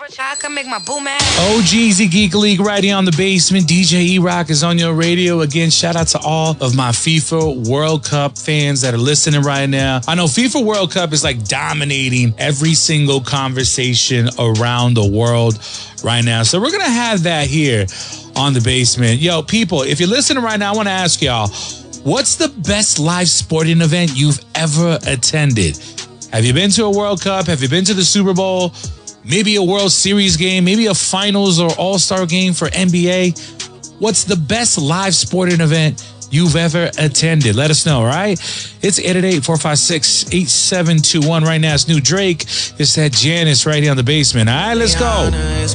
I can make my boom ass. OGZ Geek League right here on the basement. DJ E-Rock is on your radio. Again, shout out to all of my FIFA World Cup fans that are listening right now. I know FIFA World Cup is like dominating every single conversation around the world right now. So we're going to have that here on the basement. Yo, people, if you're listening right now, I want to ask y'all, what's the best live sporting event you've ever attended? Have you been to a World Cup? Have you been to the Super Bowl? Maybe a World Series game, maybe a finals or all-star game for NBA. What's the best live sporting event you've ever attended? Let us know, all right? It's 888-456-8721. Right now, it's new Drake. It's that Janice right here on the basement. All right, let's go.